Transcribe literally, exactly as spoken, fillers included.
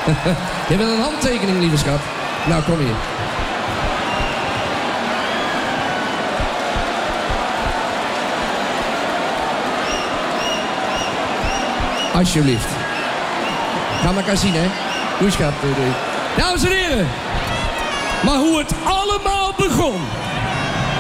Je wil een handtekening, lieve schat. Nou, kom hier. Alsjeblieft. Gaan we elkaar zien, hè? Doei, schat. Doei, doei. Dames en heren. Maar hoe het allemaal begon...